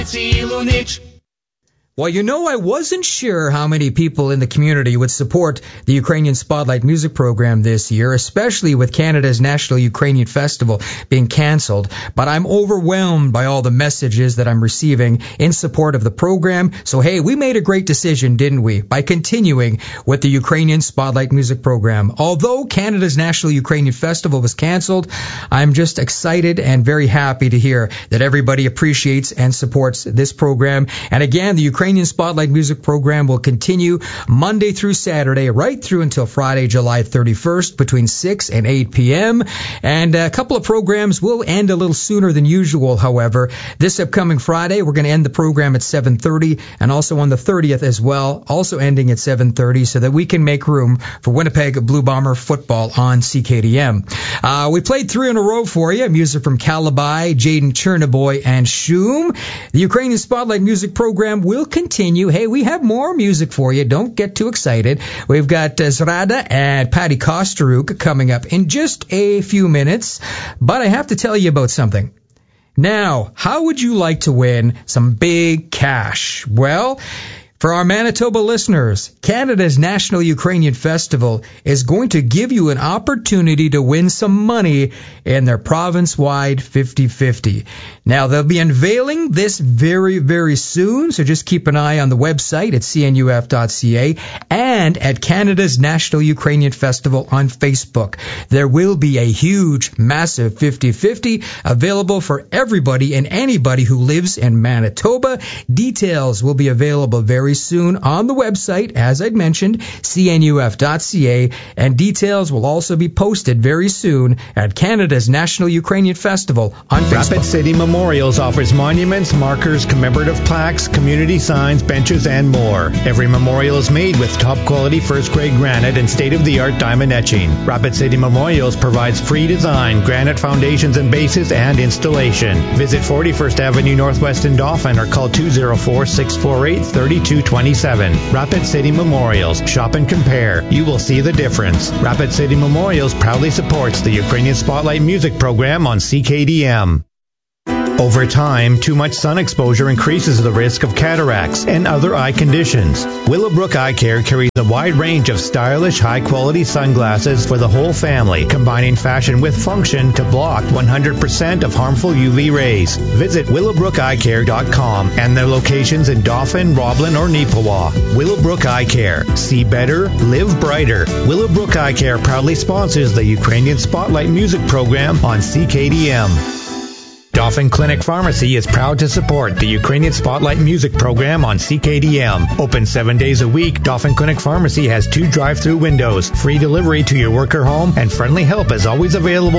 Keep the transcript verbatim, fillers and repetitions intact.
Well, you know, I wasn't sure how many people in the community would support the Ukrainian Spotlight Music Program this year, especially with Canada's National Ukrainian Festival being cancelled. But I'm overwhelmed by all the messages that I'm receiving in support of the program. So, hey, we made a great decision, didn't we, by continuing with the Ukrainian Spotlight Music Program. Although Canada's National Ukrainian Festival was cancelled, I'm just excited and very happy to hear that everybody appreciates and supports this program. And again, the Ukrainian Ukrainian Spotlight Music Program will continue Monday through Saturday, right through until Friday, July thirty-first, between six and eight p.m. And a couple of programs will end a little sooner than usual, however. This upcoming Friday, we're going to end the program at seven thirty, and also on the thirtieth as well, also ending at seven thirty, so that we can make room for Winnipeg Blue Bomber football on C K D M. Uh, we played three in a row for you. Music from Calabai, Jaden Chernoboy, and Shum. The Ukrainian Spotlight Music Program will continue. Hey, we have more music for you. Don't get too excited. We've got uh, Zrada and Patty Kostaruk coming up in just a few minutes. But I have to tell you about something. Now, how would you like to win some big cash? Well, for our Manitoba listeners, Canada's National Ukrainian Festival is going to give you an opportunity to win some money in their province-wide fifty-fifty. Now, they'll be unveiling this very, very soon, so just keep an eye on the website at c n u f dot c a and at Canada's National Ukrainian Festival on Facebook. There will be a huge, massive fifty-fifty available for everybody and anybody who lives in Manitoba. Details will be available very soon on the website, as I'd mentioned, c n u f dot c a, and details will also be posted very soon at Canada's National Ukrainian Festival on Facebook. Rapid City Memorials offers monuments, markers, commemorative plaques, community signs, benches, and more. Every memorial is made with top-quality first-grade granite and state-of-the-art diamond etching. Rapid City Memorials provides free design, granite foundations and bases, and installation. Visit forty-first Avenue Northwest in Dauphin or call two oh four, six four eight, three two two seven. Rapid City Memorials. Shop and compare. You will see the difference. Rapid City Memorials proudly supports the Ukrainian Spotlight Music Program on C K D M. Over time, too much sun exposure increases the risk of cataracts and other eye conditions. Willowbrook Eye Care carries a wide range of stylish, high-quality sunglasses for the whole family, combining fashion with function to block one hundred percent of harmful U V rays. Visit willowbrook eye care dot com and their locations in Dauphin, Roblin, or Neepawa. Willowbrook Eye Care. See better, live brighter. Willowbrook Eye Care proudly sponsors the Ukrainian Spotlight Music Program on C K D M. Dauphin Clinic Pharmacy is proud to support the Ukrainian Spotlight Music Program on C K D M. Open seven days a week, Dauphin Clinic Pharmacy has two drive-through windows, free delivery to your work or home, and friendly help is always available